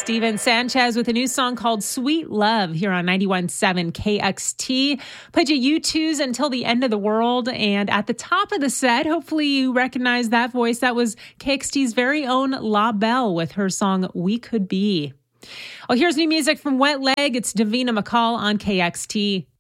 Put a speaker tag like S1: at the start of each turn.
S1: Steven Sanchez with a new song called Sweet Love here on 91.7 KXT. Played you U2's Until the End of the World. And at the top of the set, hopefully you recognize that voice. That was KXT's very own La Belle with her song We Could Be. Well, here's new music from Wet Leg. It's Davina McCall on KXT.